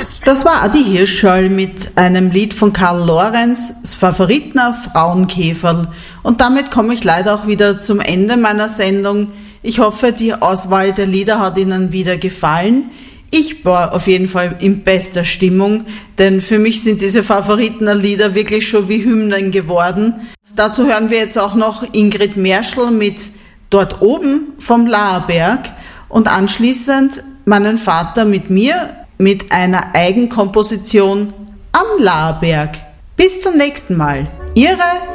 Das war Adi Hirschall mit einem Lied von Karl Lorenz, das Favoriten Frauenkäferl. Und damit komme ich leider auch wieder zum Ende meiner Sendung. Ich hoffe, die Auswahl der Lieder hat Ihnen wieder gefallen. Ich war auf jeden Fall in bester Stimmung, denn für mich sind diese Favoritenlieder wirklich schon wie Hymnen geworden. Dazu hören wir jetzt auch noch Ingrid Merschel mit Dort oben vom Laarberg und anschließend meinen Vater mit mir mit einer Eigenkomposition am Laarberg. Bis zum nächsten Mal. Ihre